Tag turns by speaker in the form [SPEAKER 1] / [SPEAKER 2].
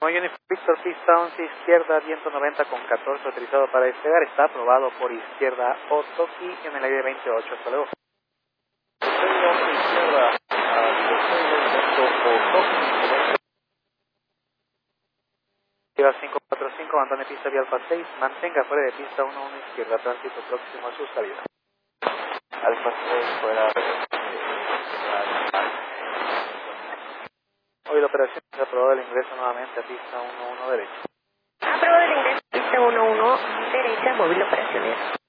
[SPEAKER 1] Uniform Victor, pista 11 izquierda, viento 90 con 14, autorizado para despegar, está aprobado por izquierda Otoki en el aire 28, hasta luego.
[SPEAKER 2] 11 izquierda, viento Otoki.
[SPEAKER 1] Lleva 545, abandone pista vía Alfa 6, mantenga fuera de pista 11 izquierda, tránsito próximo a su salida.
[SPEAKER 2] Alfa 6 fuera.
[SPEAKER 1] Hoy la operación se aprobó el ingreso nuevamente a pista 11 derecha.
[SPEAKER 3] Aprobado el ingreso a pista 11 derecha, móvil operaciones.